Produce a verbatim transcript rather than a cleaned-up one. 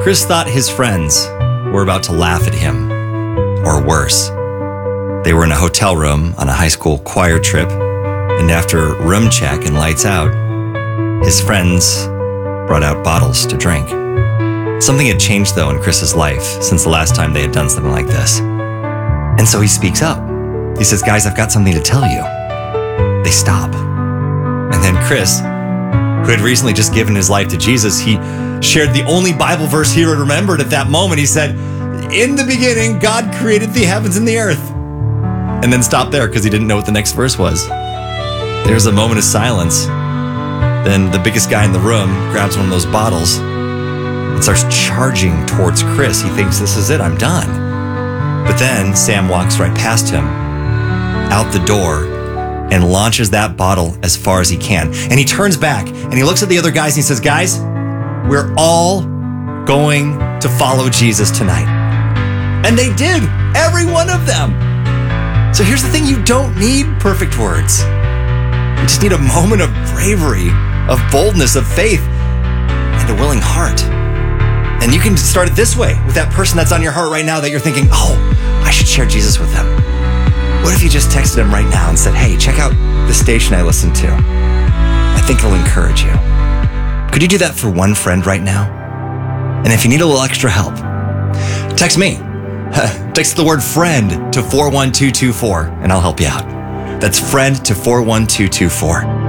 Chris thought his friends were about to laugh at him, or worse. They were in a hotel room on a high school choir trip, and after room check and lights out, his friends brought out bottles to drink. Something had changed, though, in Chris's life since the last time they had done something like this. And so he speaks up. He says, guys, I've got something to tell you. They stop. And then Chris, who had recently just given his life to Jesus, he shared the only Bible verse he had remembered at that moment. He said, in the beginning, God created the heavens and the earth. And then stopped there because he didn't know what the next verse was. There was a moment of silence. Then the biggest guy in the room grabs one of those bottles and starts charging towards Chris. He thinks, this is it, I'm done. But then Sam walks right past him, out the door, and launches that bottle as far as he can. And he turns back and he looks at the other guys and he says, guys, we're all going to follow Jesus tonight. And they did, every one of them. So here's the thing, you don't need perfect words. You just need a moment of bravery, of boldness, of faith, and a willing heart. And you can start it this way, with that person that's on your heart right now that you're thinking, oh, I should share Jesus with them. What if you just texted them right now and said, hey, check out the station I listen to. I think it'll encourage you. Could you do that for one friend right now? And if you need a little extra help, text me. Text the word friend to four one two two four and I'll help you out. That's friend to four one two two four.